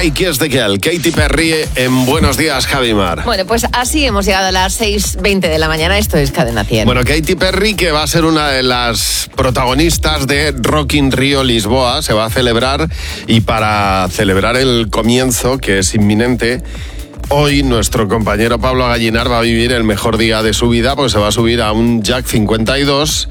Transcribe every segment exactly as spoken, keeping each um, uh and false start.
y Kiss the Girl, Katy Perry en Buenos Días, Javimar. Bueno, pues así hemos llegado a las seis veinte de la mañana. Esto es Cadena cien. Bueno, Katy Perry, que va a ser una de las protagonistas de Rock in Rio Lisboa, se va a celebrar, y para celebrar el comienzo, que es inminente, hoy nuestro compañero Pablo Gallinar va a vivir el mejor día de su vida, porque se va a subir a un Jack cincuenta y dos.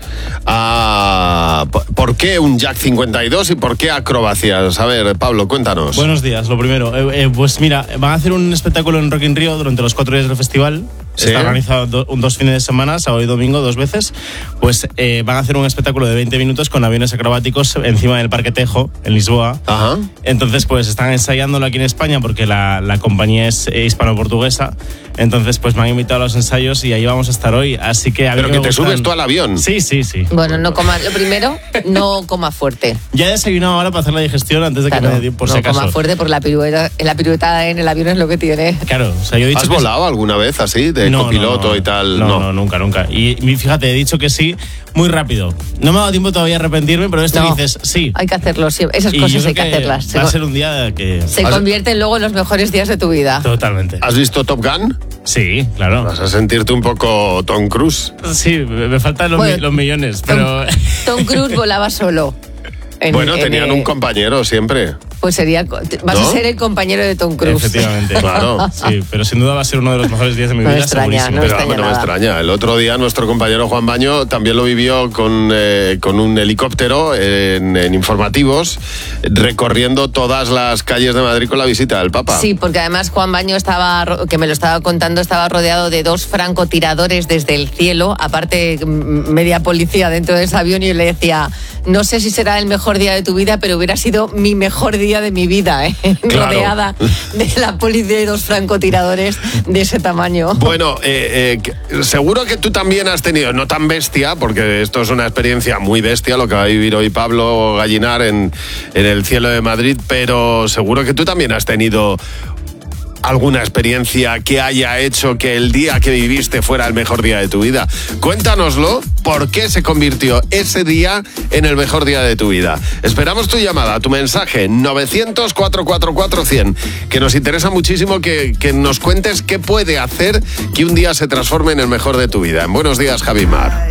A... ¿Por qué un Jack cincuenta y dos y por qué acrobacias? A ver, Pablo, cuéntanos. Buenos días, lo primero. Eh, eh, pues mira, van a hacer un espectáculo en Rock in Rio durante los cuatro días del festival. ¿Sí? Está organizado do, dos fines de semana, sábado y domingo, dos veces. Pues eh, van a hacer un espectáculo de veinte minutos con aviones acrobáticos encima del Parque Tejo, en Lisboa. Ajá. Entonces, pues están ensayándolo aquí en España porque la, la compañía es hispano-portuguesa. Entonces, pues me han invitado a los ensayos y ahí vamos a estar hoy. Así que a ¿Pero mí que me te gustan... subes tú al avión? Sí, sí, sí. Bueno, no coma, lo primero, no coma fuerte. Ya he desayunado ahora para hacer la digestión antes de claro, que me dé, por no si acaso. No coma fuerte por la pirueta, la pirueta en el avión es lo que tiene. Claro, o sea, yo he dicho ¿Has que volado alguna vez así, de no, copiloto no, no, y tal? No, no, no, nunca, nunca. Y fíjate, he dicho que sí muy rápido. No me ha dado tiempo todavía a arrepentirme, pero esto no, dices sí. Hay que hacerlo, sí. Esas y cosas hay que, que hacerlas. Va a ser un día que... Se convierten luego en los mejores días de tu vida. Totalmente. ¿Has visto Top Gun? Sí, claro. Vas a sentirte un poco Tom Cruise. Sí, me faltan los, bueno, mi, los millones, pero... Tom, Tom Cruise volaba solo. En, bueno, tenían en, un compañero siempre. Pues sería, vas ¿no? a ser el compañero de Tom Cruise. Efectivamente, claro. Sí, pero sin duda va a ser uno de los mejores días de mi no vida, me extraña, segurísimo. no pero extraña no me extraña. El otro día nuestro compañero Juan Baño también lo vivió con, eh, con un helicóptero en, en informativos, recorriendo todas las calles de Madrid con la visita del Papa. Sí, porque además Juan Baño estaba, que me lo estaba contando, estaba rodeado de dos francotiradores desde el cielo, aparte media policía dentro de ese avión, y le decía, no sé si será el mejor día de tu vida, pero hubiera sido mi mejor día de mi vida, ¿eh? Claro. Rodeada de la policía y dos francotiradores de ese tamaño. Bueno, eh, eh, seguro que tú también has tenido, no tan bestia, porque esto es una experiencia muy bestia lo que va a vivir hoy Pablo Gallinar en, en el cielo de Madrid, pero seguro que tú también has tenido alguna experiencia que haya hecho que el día que viviste fuera el mejor día de tu vida. Cuéntanoslo, ¿por qué se convirtió ese día en el mejor día de tu vida? Esperamos tu llamada, tu mensaje, novecientos, cuatrocientos cuarenta y cuatro, cien, que nos interesa muchísimo que, que nos cuentes qué puede hacer que un día se transforme en el mejor de tu vida. En Buenos Días, Javimar.